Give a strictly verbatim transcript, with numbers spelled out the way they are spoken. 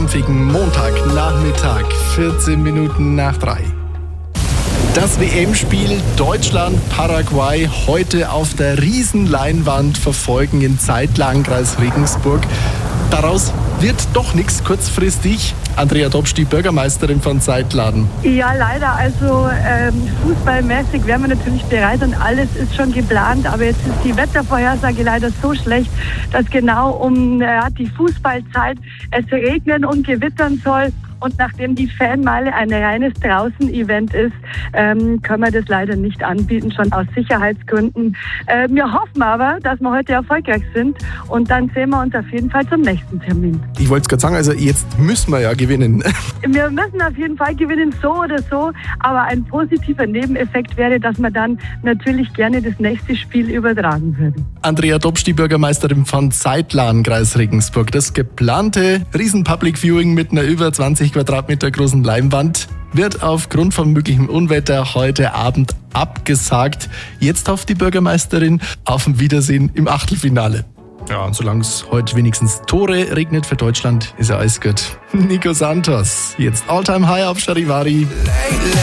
dampfigen Montagnachmittag, vierzehn Minuten nach drei. Das W M-Spiel Deutschland-Paraguay heute auf der Riesenleinwand verfolgen in Zeitlang, Kreis Regensburg. Daraus wird doch nichts kurzfristig. Andrea Dobsch, die Bürgermeisterin von Zeitladen. Ja, leider. Also ähm, fußballmäßig wären wir natürlich bereit und alles ist schon geplant. Aber jetzt ist die Wettervorhersage leider so schlecht, dass genau um äh, die Fußballzeit es regnen und gewittern soll. Und nachdem die Fanmeile ein reines Draußen-Event ist, ähm, können wir das leider nicht anbieten, schon aus Sicherheitsgründen. Äh, wir hoffen aber, dass wir heute erfolgreich sind und dann sehen wir uns auf jeden Fall zum nächsten Termin. Ich wollte es gerade sagen, also jetzt müssen wir ja gewinnen. Wir müssen auf jeden Fall gewinnen, so oder so. Aber ein positiver Nebeneffekt wäre, dass wir dann natürlich gerne das nächste Spiel übertragen würden. Andrea Dobsch, die Bürgermeisterin von Zeitladen, Kreis Regensburg. Das geplante Riesen-Public-Viewing mit einer über zwanzig Quadratmeter großen Leinwand wird aufgrund von möglichem Unwetter heute Abend abgesagt. Jetzt hofft die Bürgermeisterin auf ein Wiedersehen im Achtelfinale. Ja, und solange es heute wenigstens Tore regnet für Deutschland, ist ja alles gut. Nico Santos, jetzt All-Time-High auf Charivari.